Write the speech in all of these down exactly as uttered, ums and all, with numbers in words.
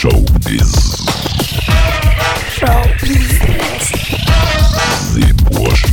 Шоу-біз. Шоу-біз. Зыбош.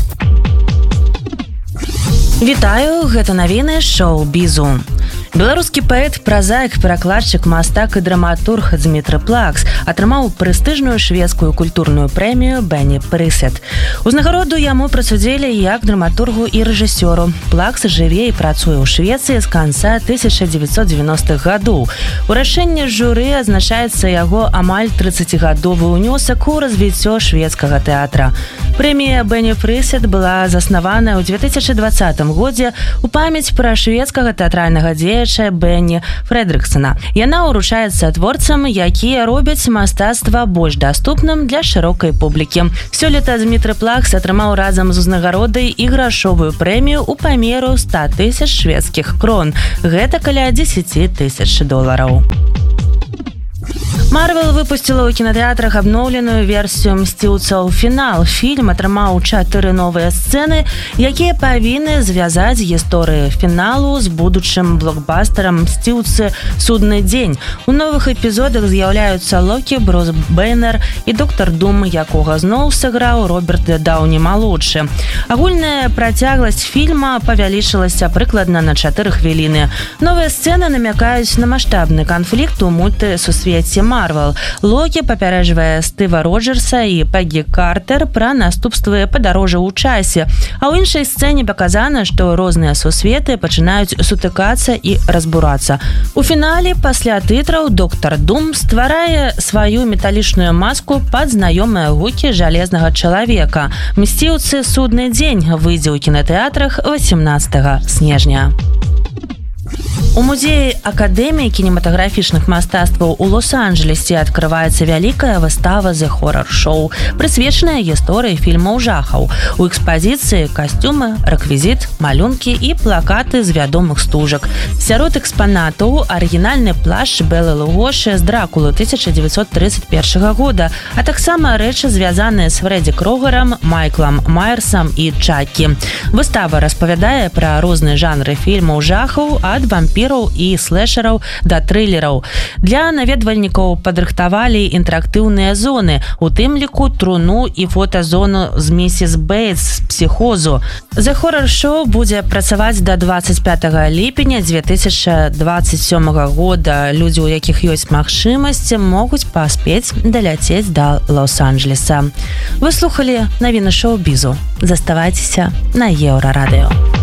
Вітаю, гэта навіны шоу-бізу. Беларускі паэт, празаік, перакладчык, мастак і драматург Дзмітрый Плакс атрымаў прэстыжную шведскую культурную прэмію Бенні Прысед. Узнагароду яму прысудзілі як драматургу і рэжысёру. Плакс жыве і працуе ў Швецыі з канца тысяча дзевяцьсот дзевяностых гадоў. У рашэнні журы адзначаецца яго амаль трыццацігадовы ўнёсак у развіццё шведскага тэатра. Прэмія Бенні Прысед была заснавана ў две тысячы двадцатым годзе ў памяць пра шведскага тэатральнага дзеяча Бенні Фрэдрыксона. Яна ўручаецца творцам, якія робяць мастацтва больш даступным для шырокай публікі. Сёлета Дзмітрый Плакс атрымаў разам з узнагародай і грашовую прэмію ў памеру сто тысяч шведскіх крон. Гэта каля дзесяць тысяч долараў. Марвел выпусціла ў кінатэатрах абноўленую версію «Мсціўцаў. Фінал». Фільм атрымаў чатыры новыя сцэны, якія павінны звязаць гісторыю фіналу з будучым блокбастарам «Мсціўцы. Судны дзень». У новых эпізодах з'яўляюцца Локі, Брус Бэннер і доктар Дум, якога зноў сыграў Роберт Даўні-малодшы. Агульная працягласць фільма павялічылася прыкладна на чатыры хвіліны. Новыя сцэны намякаюць на маштабны канфлікт у мультысусвеце Марвел. Локі папярэджвае Стыва Роджерса і Пегі Картер пра наступствы падарожжа ў часе, а ў іншай сцэне паказана, што розныя сусветы пачынаюць сутыкацца і разбурацца. У фінале пасля тытраў доктар Дум стварае сваю металічную маску пад знаёмыя гукі жалезнага чалавека. «Мсціўцы. Судны дзень» выйдзе ў кінатэатрах васемнаццатага снежня. У музеі Акадэміі кінематаграфічных мастацтваў у Лос-Анджелесе адкрываецца вялікая выстава «The Horror Show», прысвечаная гісторыі фільмаў жахаў. У экспазіцыі касцюмы, рэквізіт, малюнкі і плакаты з вядомых стужак. Сярод экспанатаў арыгінальны плашч Бэлы Лугошы з «Дракулы» тысяча дзевяцьсот трыццаць першага года, а таксама рэчы, звязаныя з Фрэдзі Кругерам, Майклам Майерсам і Чакі. Выстава распавядае пра розныя жанры фільмаў жахаў, ад вампіраў і слэшераў да трылераў. Для наведвальнікаў падрыхтавалі інтэрактыўныя зоны, у тым ліку труну і фотазону з місіс Бэйтс з «Псіхозу». «The Horror Show» будзе працаваць да дваццаць пятага ліпеня дзве тысячы дваццаць сёмага года. Людзі, у якіх ёсць магчымасць, могуць паспець даляцець да Лос-Анджелеса. Вы слухалі навіны шоу-бізу. Заставайцеся на Еўрарадыё.